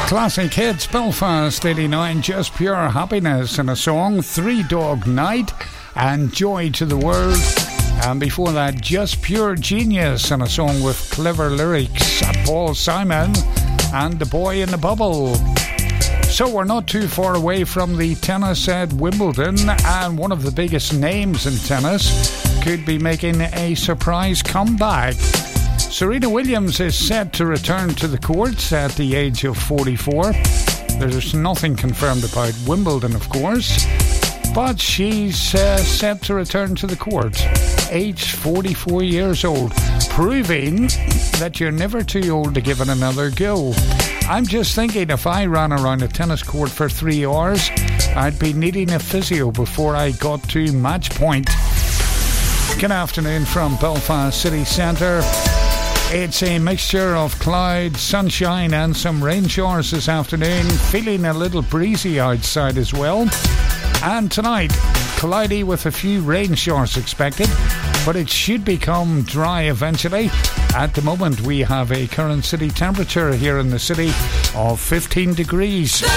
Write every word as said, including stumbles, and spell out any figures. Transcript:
Classic hits, Belfast eighty-nine, Just Pure Happiness, and a song, Three Dog Night and Joy to the World. And before that, Just Pure Genius, and a song with clever lyrics, Paul Simon and The Boy in the Bubble. So we're not too far away from the tennis at Wimbledon, and one of the biggest names in tennis could be making a surprise comeback. Serena Williams is set to return to the courts at the age of forty-four. There's nothing confirmed about Wimbledon, of course, but she's uh, set to return to the court, aged forty-four years old, proving that you're never too old to give it another go. I'm just thinking, if I ran around a tennis court for three hours, I'd be needing a physio before I got to match point. Good afternoon from Belfast City Centre. It's a mixture of cloud, sunshine and some rain showers this afternoon. Feeling a little breezy outside as well. And tonight, cloudy with a few rain showers expected, but it should become dry eventually. At the moment, we have a current city temperature here in the city of fifteen degrees.